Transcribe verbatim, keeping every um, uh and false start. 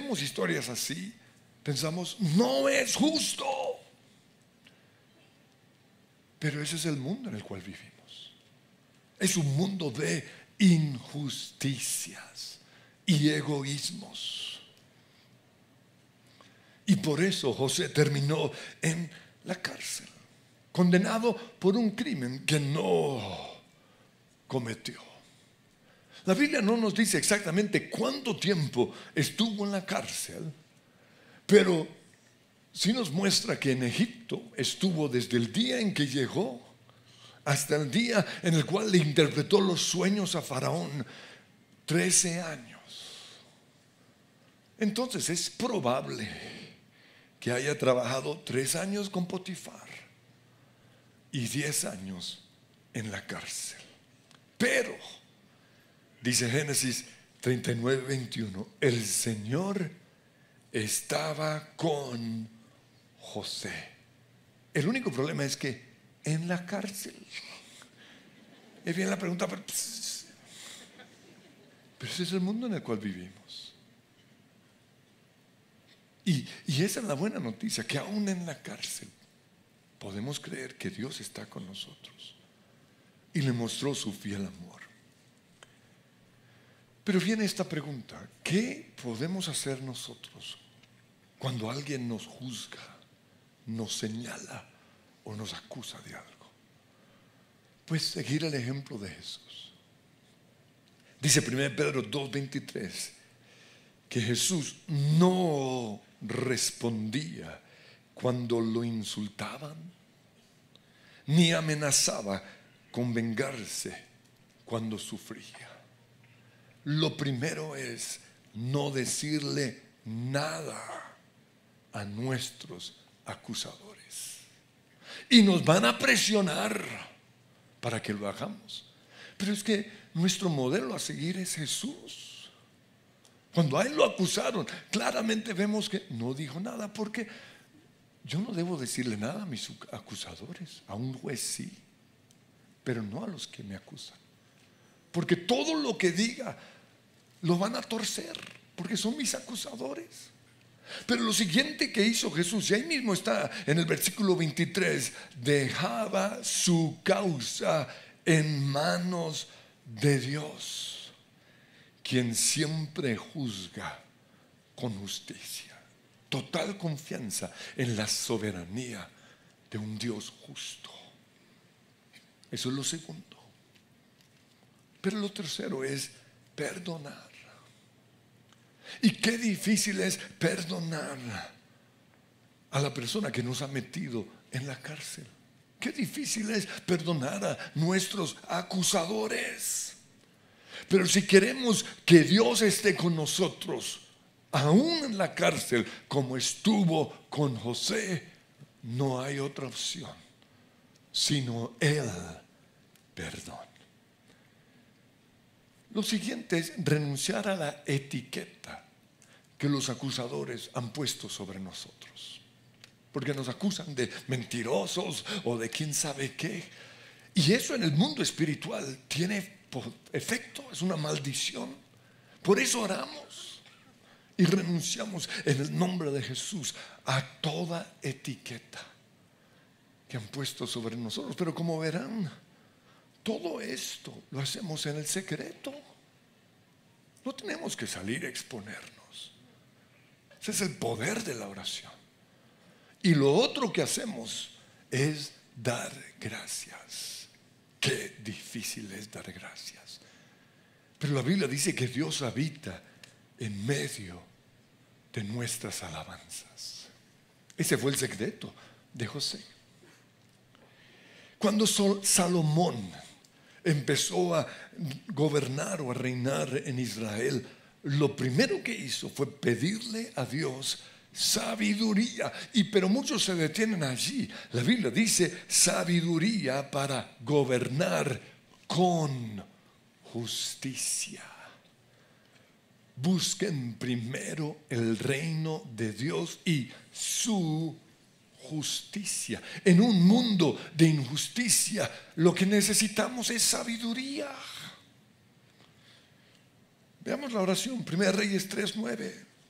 vemos historias así, pensamos, no es justo. Pero ese es el mundo en el cual vivimos. Es un mundo de injusticias y egoísmos. Y por eso José terminó en la cárcel, condenado por un crimen que no cometió. La Biblia no nos dice exactamente cuánto tiempo estuvo en la cárcel, pero sí nos muestra que en Egipto estuvo desde el día en que llegó hasta el día en el cual le interpretó los sueños a Faraón, trece años. Entonces es probable que haya trabajado tres años con Potifar y diez años en la cárcel. Pero, dice Génesis treinta y nueve, veintiuno, el Señor estaba con José. El único problema es que en la cárcel. Es bien la pregunta, pero, pero ese es el mundo en el cual vivimos. Y, y esa es la buena noticia, que aún en la cárcel podemos creer que Dios está con nosotros y le mostró su fiel amor. Pero viene esta pregunta: ¿qué podemos hacer nosotros cuando alguien nos juzga, nos señala o nos acusa de algo? Pues seguir el ejemplo de Jesús. Dice primero Pedro dos, veintitrés que Jesús no respondía cuando lo insultaban, ni amenazaba con vengarse cuando sufría. Lo primero es no decirle nada a nuestros acusadores. Y nos van a presionar para que lo hagamos. Pero es que nuestro modelo a seguir es Jesús. Cuando a él lo acusaron, claramente vemos que no dijo nada, porque yo no debo decirle nada a mis acusadores. A un juez sí, pero no a los que me acusan, porque todo lo que diga lo van a torcer, porque son mis acusadores. Pero lo siguiente que hizo Jesús, y ahí mismo está en el versículo veintitrés, dejaba su causa en manos de Dios, quien siempre juzga con justicia. Total confianza en la soberanía de un Dios justo. Eso es lo segundo. Pero lo tercero es perdonar. Y qué difícil es perdonar a la persona que nos ha metido en la cárcel. Qué difícil es perdonar a nuestros acusadores. Pero si queremos que Dios esté con nosotros, aún en la cárcel, como estuvo con José, no hay otra opción sino el perdón. Lo siguiente es renunciar a la etiqueta que los acusadores han puesto sobre nosotros, porque nos acusan de mentirosos o de quién sabe qué. Y eso en el mundo espiritual tiene efecto, es una maldición. Por eso oramos y renunciamos en el nombre de Jesús a toda etiqueta que han puesto sobre nosotros. Pero como verán, todo esto lo hacemos en el secreto. No tenemos que salir a exponernos. Ese es el poder de la oración. Y lo otro que hacemos es dar gracias. Qué difícil es dar gracias. Pero la Biblia dice que Dios habita en medio de nuestras alabanzas. Ese fue el secreto de José. Cuando Salomón empezó a gobernar o a reinar en Israel, lo primero que hizo fue pedirle a Dios sabiduría. Y pero muchos se detienen allí. La Biblia dice sabiduría para gobernar con justicia. Busquen primero el reino de Dios y su justicia. En un mundo de injusticia, lo que necesitamos es sabiduría. Veamos la oración, primera Reyes tres nueve.